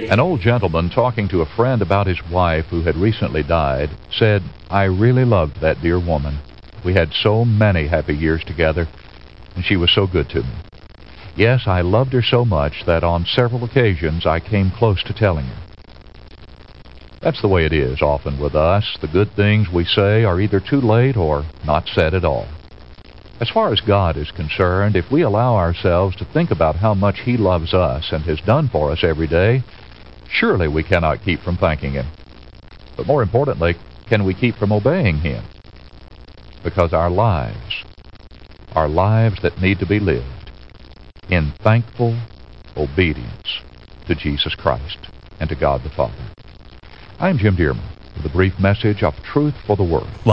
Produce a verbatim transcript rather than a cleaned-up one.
An old gentleman talking to a friend about his wife who had recently died said, "I really loved that dear woman. We had so many happy years together, and she was so good to me. Yes, I loved her so much that on several occasions I came close to telling her." That's the way it is often with us. The good things we say are either too late or not said at all. As far as God is concerned, if we allow ourselves to think about how much He loves us and has done for us every day, surely we cannot keep from thanking Him. But more importantly, can we keep from obeying Him? Because our lives are lives that need to be lived in thankful obedience to Jesus Christ and to God the Father. I'm Jim Dearman with a brief message of truth for the world.